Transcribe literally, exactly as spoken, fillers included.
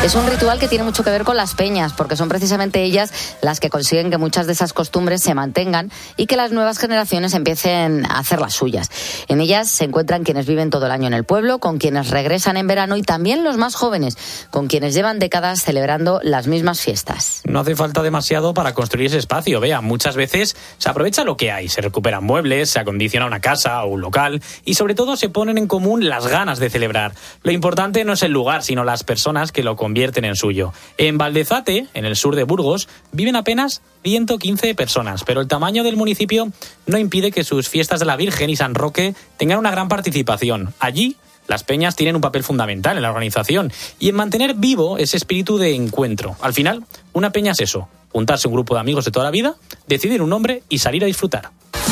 Es un ritual que tiene mucho que ver con las peñas, porque son precisamente ellas las que consiguen que muchas de esas costumbres se mantengan y que las nuevas generaciones empiecen a hacer las suyas. En ellas se encuentran quienes viven todo el año en el pueblo, con quienes regresan en verano y también los más jóvenes, con quienes llevan décadas celebrando las mismas fiestas. No hace falta demasiado para construir ese espacio. Vea, muchas veces se aprovecha lo que hay, se recuperan muebles, se acondiciona una casa o un local y sobre todo se ponen en común las ganas de celebrar. Lo importante no es el lugar, sino las personas que lo convierten en suyo. En Valdezate, en el sur de Burgos, viven apenas ciento quince personas, pero el tamaño del municipio no impide que sus fiestas de la Virgen y San Roque tengan una gran participación. Allí, las peñas tienen un papel fundamental en la organización y en mantener vivo ese espíritu de encuentro. Al final, una peña es eso, juntarse un grupo de amigos de toda la vida, decidir un nombre y salir a disfrutar.